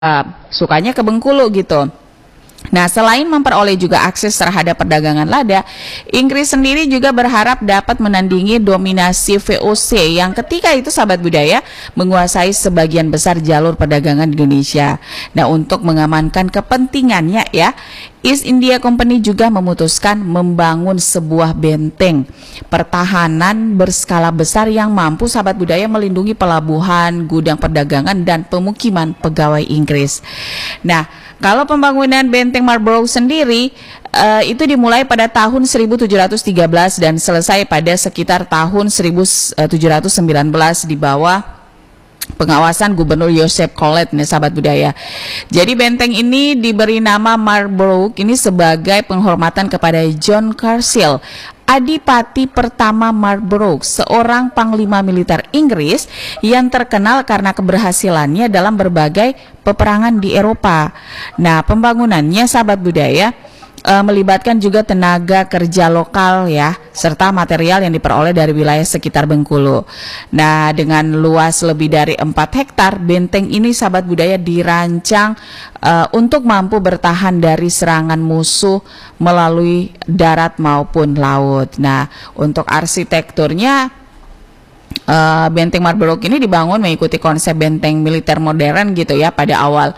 sukanya ke Bengkulu gitu. Nah, selain memperoleh juga akses terhadap perdagangan lada, Inggris sendiri juga berharap dapat menandingi dominasi VOC yang ketika itu sahabat budaya menguasai sebagian besar jalur perdagangan Indonesia. Nah, untuk mengamankan kepentingannya ya, East India Company juga memutuskan membangun sebuah benteng pertahanan berskala besar yang mampu sahabat budaya melindungi pelabuhan, gudang perdagangan, dan pemukiman pegawai Inggris. Nah, kalau pembangunan benteng Marlborough sendiri itu dimulai pada tahun 1713 dan selesai pada sekitar tahun 1719 di bawah pengawasan Gubernur Joseph Collet nih sahabat budaya. Jadi benteng ini diberi nama Marlborough ini sebagai penghormatan kepada John Churchill, Adipati pertama Marlborough, seorang panglima militer Inggris yang terkenal karena keberhasilannya dalam berbagai peperangan di Eropa. Nah, pembangunannya sahabat budaya melibatkan juga tenaga kerja lokal ya, serta material yang diperoleh dari wilayah sekitar Bengkulu. Nah, dengan luas lebih dari 4 hektar, benteng ini sahabat budaya dirancang untuk mampu bertahan dari serangan musuh melalui darat maupun laut. Nah, untuk arsitekturnya benteng Marlborough ini dibangun mengikuti konsep benteng militer modern gitu ya pada awal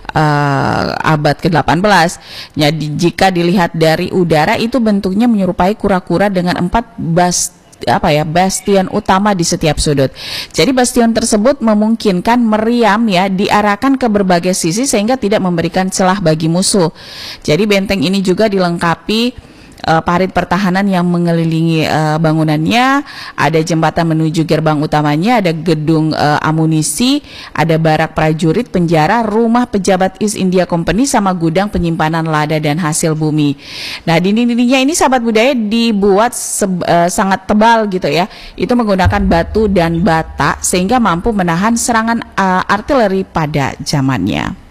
abad ke-18. Jadi jika dilihat dari udara itu bentuknya menyerupai kura-kura dengan 4 bastion utama di setiap sudut. Jadi bastion tersebut memungkinkan meriam ya diarahkan ke berbagai sisi sehingga tidak memberikan celah bagi musuh. Jadi benteng ini juga dilengkapi parit pertahanan yang mengelilingi bangunannya, ada jembatan menuju gerbang utamanya, ada gedung amunisi, ada barak prajurit, penjara, rumah pejabat East India Company, sama gudang penyimpanan lada dan hasil bumi. Nah, dinding-dindingnya ini sahabat budaya dibuat sangat tebal gitu ya, itu menggunakan batu dan bata sehingga mampu menahan serangan artileri pada zamannya.